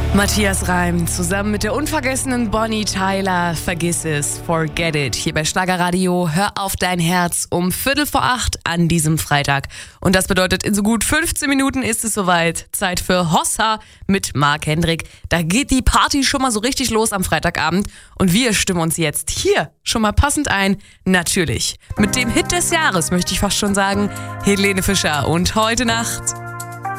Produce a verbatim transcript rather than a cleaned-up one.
Matthias Reim zusammen mit der unvergessenen Bonnie Tyler. Vergiss es, forget it. Hier bei Schlagerradio. Hör auf dein Herz um Viertel vor acht an diesem Freitag. Und das bedeutet, in so gut fünfzehn Minuten ist es soweit. Zeit für Hossa mit Marc Hendrick. Da geht die Party schon mal so richtig los am Freitagabend. Und wir stimmen uns jetzt hier schon mal passend ein. Natürlich mit dem Hit des Jahres, möchte ich fast schon sagen. Helene Fischer und Heute Nacht.